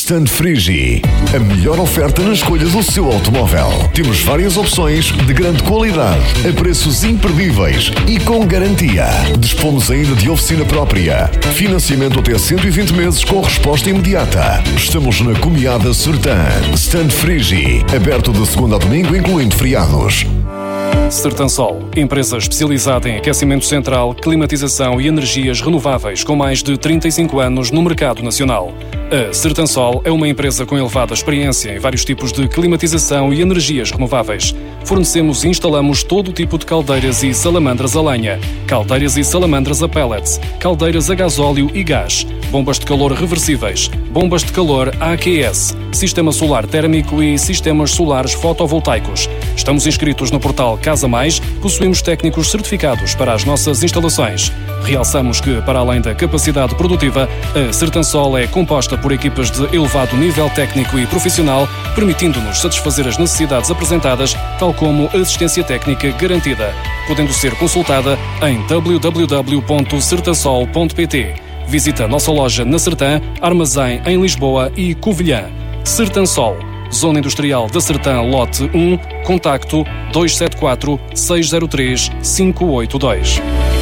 Stand Frigi, a melhor oferta na escolha do seu automóvel. Temos várias opções de grande qualidade, a preços imperdíveis e com garantia. Dispomos ainda de oficina própria. Financiamento até 120 meses com resposta imediata. Estamos na Comiada Sertã. Stand Frigi, aberto de segunda a domingo, incluindo feriados. Sertansol, empresa especializada em aquecimento central, climatização e energias renováveis com mais de 35 anos no mercado nacional. A Sertansol é uma empresa com elevada experiência em vários tipos de climatização e energias renováveis. Fornecemos e instalamos todo o tipo de caldeiras e salamandras a lenha, caldeiras e salamandras a pellets, caldeiras a gasóleo e gás, bombas de calor reversíveis, bombas de calor AQS, sistema solar térmico e sistemas solares fotovoltaicos. Estamos inscritos no portal Casa Mais, possuímos técnicos certificados para as nossas instalações. Realçamos que, para além da capacidade produtiva, a Sertansol é composta por equipas de elevado nível técnico e profissional, permitindo-nos satisfazer as necessidades apresentadas, tal como assistência técnica garantida, podendo ser consultada em www.sertansol.pt. Visita a nossa loja na Sertã, armazém em Lisboa e Covilhã. Sertansol, Zona Industrial da Sertã, Lote 1, contacto 274 603 582.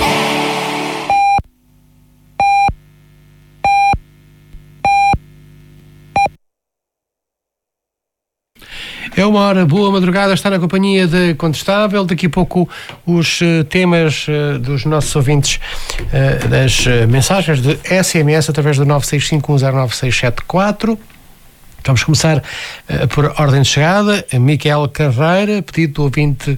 É uma hora, boa madrugada, está na companhia de Contestável. Daqui a pouco os temas dos nossos ouvintes, das mensagens de SMS através do 965109674. Vamos começar por ordem de chegada. Miquel Carreira, pedido do ouvinte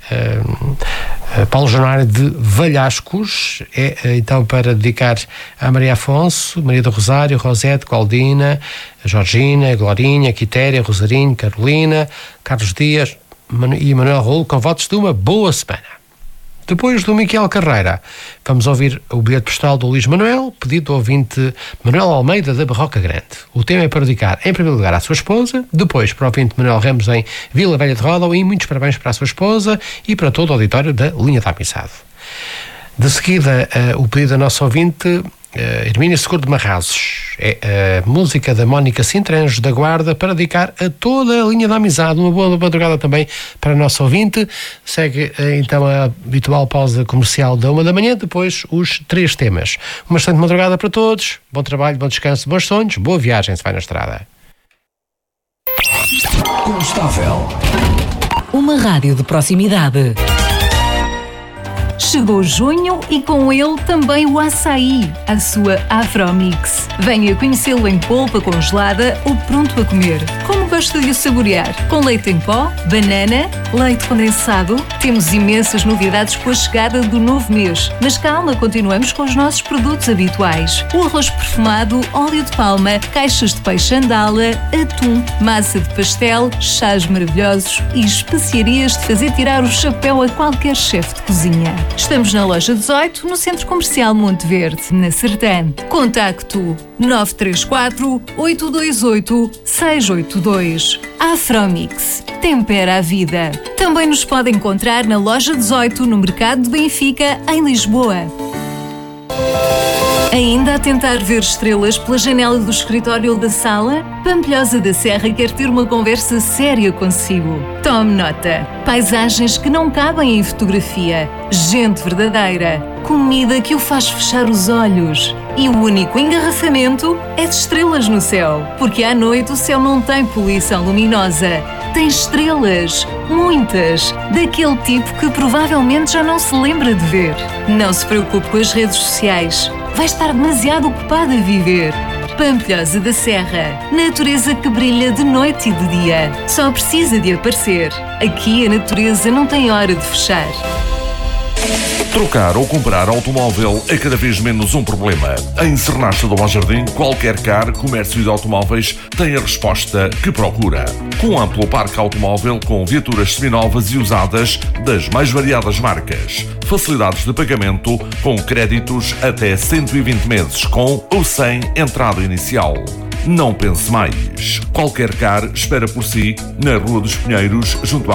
Paulo Januário de Valhascos, é então para dedicar a Maria Afonso, Maria do Rosário, Rosete, Claudina, Georgina, Glorinha, Quitéria, Rosarinho, Carolina, Carlos Dias e Manuel Rolo, com votos de uma boa semana. Depois do Miquel Carreira, vamos ouvir o bilhete postal do Luís Manuel, pedido do ouvinte Manuel Almeida da Barroca Grande. O tema é para dedicar, em primeiro lugar, à sua esposa, depois para o ouvinte Manuel Ramos em Vila Velha de Ródão e muitos parabéns para a sua esposa e para todo o auditório da Linha da Amizade. De seguida, o pedido da nossa ouvinte Hermínia Seguro de Marrazes. É a música da Mónica Sintra, Anjos da Guarda, para dedicar a toda a Linha da Amizade. Uma boa madrugada também para a nossa ouvinte. Segue então a habitual pausa comercial da 1 da manhã, depois os 3 temas. Uma excelente madrugada para todos, bom trabalho, bom descanso, bons sonhos, boa viagem se vai na estrada. Contestável. Uma rádio de proximidade. Chegou junho e com ele também o açaí, a sua Afromix. Venha conhecê-lo em polpa congelada ou pronto a comer. Como gosta de o saborear? Com leite em pó, banana, leite condensado? Temos imensas novidades com a chegada do novo mês. Mas calma, continuamos com os nossos produtos habituais. O arroz perfumado, óleo de palma, caixas de peixe andala, atum, massa de pastel, chás maravilhosos e especiarias de fazer tirar o chapéu a qualquer chefe de cozinha. Estamos na loja 18, no Centro Comercial Monte Verde, na Sertã. Contacto 934-828-682. Afromix. Tempera a vida. Também nos pode encontrar na loja 18, no Mercado de Benfica, em Lisboa. Ainda a tentar ver estrelas pela janela do escritório ou da sala? Pampilhosa da Serra quer ter uma conversa séria consigo. Tome nota. Paisagens que não cabem em fotografia. Gente verdadeira. Comida que o faz fechar os olhos. E o único engarrafamento é de estrelas no céu. Porque à noite o céu não tem poluição luminosa. Tem estrelas. Muitas. Daquele tipo que provavelmente já não se lembra de ver. Não se preocupe com as redes sociais. Vai estar demasiado ocupado a viver. Pampilhosa da Serra. Natureza que brilha de noite e de dia. Só precisa de aparecer. Aqui a natureza não tem hora de fechar. Trocar ou comprar automóvel é cada vez menos um problema. Em Sernacha do Bom Jardim, qualquer car, comércio de automóveis tem a resposta que procura. Com amplo parque automóvel com viaturas seminovas e usadas das mais variadas marcas. Facilidades de pagamento com créditos até 120 meses com ou sem entrada inicial. Não pense mais. Qualquer car espera por si na Rua dos Pinheiros, junto à